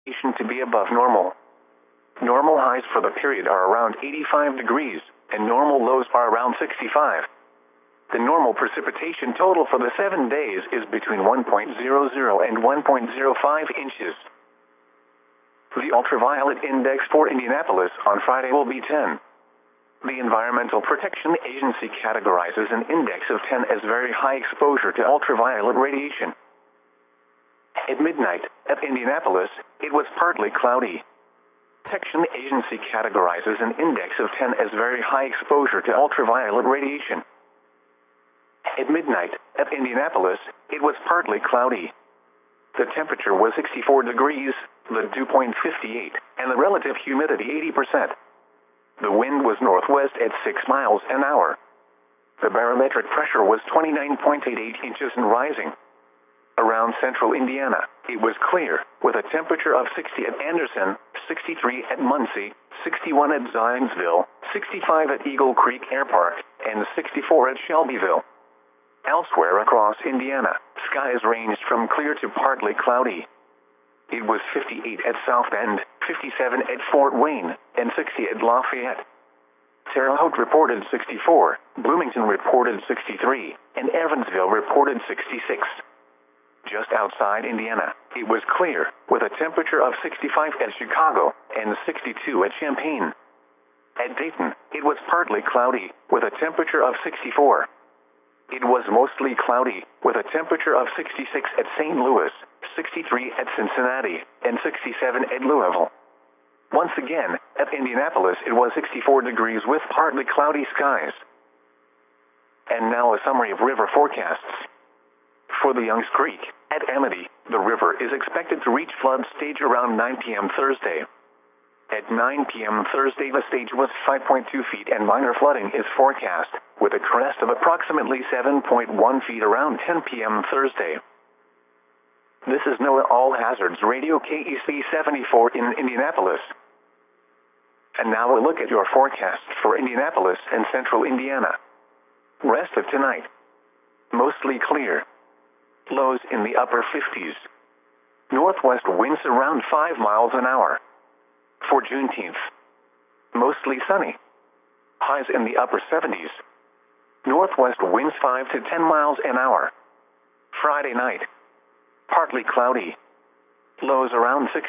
to be above normal. Normal highs for the period are around 85 degrees, and normal lows are around 65. The normal precipitation total for the 7 days is between 1.00 and 1.05 inches. The ultraviolet index for Indianapolis on Friday will be 10. The Environmental Protection Agency categorizes an index of 10 as very high exposure to ultraviolet radiation. At midnight, at Indianapolis, it was partly cloudy. Protection Agency categorizes an index of 10 as very high exposure to ultraviolet radiation. At midnight, at Indianapolis, it was partly cloudy. The temperature was 64 degrees, the dew point 58, and the relative humidity 80%. The wind was northwest at 6 miles an hour. The barometric pressure was 29.88 inches and rising. Around central Indiana, it was clear, with a temperature of 60 at Anderson, 63 at Muncie, 61 at Zionsville, 65 at Eagle Creek Air Park, and 64 at Shelbyville. Elsewhere across Indiana, skies ranged from clear to partly cloudy. It was 58 at South Bend, 57 at Fort Wayne, and 60 at Lafayette. Terre Haute reported 64, Bloomington reported 63, and Evansville reported 66. Just outside Indiana, it was clear, with a temperature of 65 at Chicago and 62 at Champaign. At Dayton, it was partly cloudy, with a temperature of 64. It was mostly cloudy, with a temperature of 66 at St. Louis, 63 at Cincinnati, and 67 at Louisville. Once again, at Indianapolis it was 64 degrees with partly cloudy skies. And now a summary of river forecasts. For the Youngs Creek, at Amity, the river is expected to reach flood stage around 9 p.m. Thursday. At 9 p.m. Thursday, the stage was 5.2 feet and minor flooding is forecast, with a crest of approximately 7.1 feet around 10 p.m. Thursday. This is NOAA All Hazards Radio KEC 74 in Indianapolis. And now a look at your forecast for Indianapolis and central Indiana. Rest of tonight. Mostly clear. Lows in the upper 50s. Northwest winds around 5 miles an hour. For Juneteenth. Mostly sunny. Highs in the upper 70s. Northwest winds 5 to 10 miles an hour. Friday night. Partly cloudy. Lows around 60.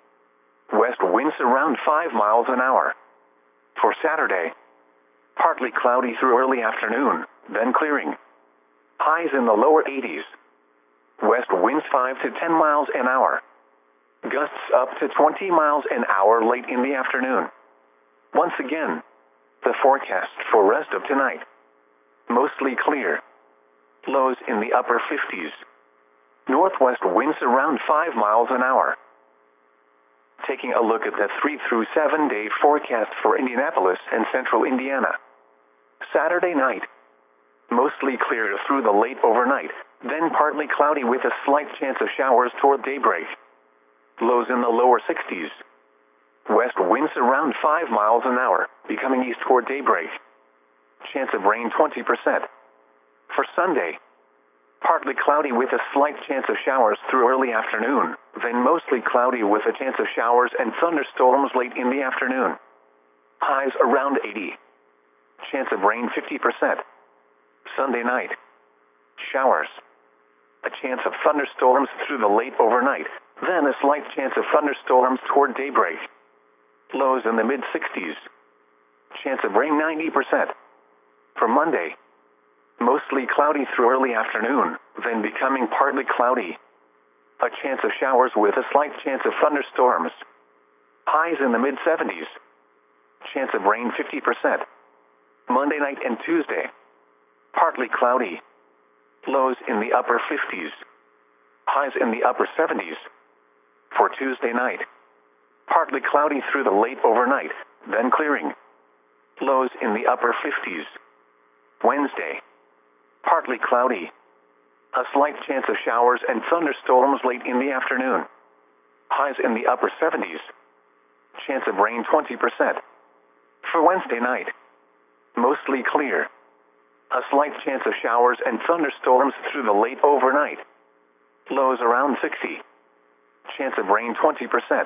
West winds around 5 miles an hour. For Saturday. Partly cloudy through early afternoon, then clearing. Highs in the lower 80s. West winds 5 to 10 miles an hour. Gusts up to 20 miles an hour late in the afternoon. Once again, the forecast for rest of tonight. Mostly clear. Lows in the upper 50s. Northwest winds around 5 miles an hour. Taking a look at the 3 through 7 day forecast for Indianapolis and central Indiana. Saturday night. Mostly clear through the late overnight, then partly cloudy with a slight chance of showers toward daybreak. Lows in the lower 60s. West winds around 5 miles an hour, becoming east toward daybreak. Chance of rain 20%. For Sunday. Partly cloudy with a slight chance of showers through early afternoon, then mostly cloudy with a chance of showers and thunderstorms late in the afternoon. Highs around 80. Chance of rain 50%. Sunday night. Showers. A chance of thunderstorms through the late overnight, then a slight chance of thunderstorms toward daybreak. Lows in the mid-60s. Chance of rain 90%. For Monday. Mostly cloudy through early afternoon, then becoming partly cloudy. A chance of showers with a slight chance of thunderstorms. Highs in the mid-70s. Chance of rain 50%. Monday night and Tuesday. Partly cloudy. Lows in the upper 50s. Highs in the upper 70s. For Tuesday night. Partly cloudy through the late overnight, then clearing. Lows in the upper 50s. Wednesday. Partly cloudy. A slight chance of showers and thunderstorms late in the afternoon. Highs in the upper 70s. Chance of rain 20%. For Wednesday night. Mostly clear. A slight chance of showers and thunderstorms through the late overnight. Lows around 60. Chance of rain 20%.